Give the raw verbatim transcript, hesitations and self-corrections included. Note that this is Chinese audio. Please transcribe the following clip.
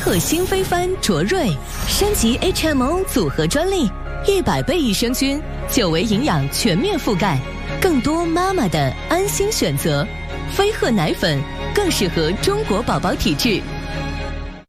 鹤新飞帆卓瑞升级 H M O 组合专利，一百倍益生菌，久维营养全面覆盖，更多妈妈的安心选择。飞鹤奶粉更适合中国宝宝体质，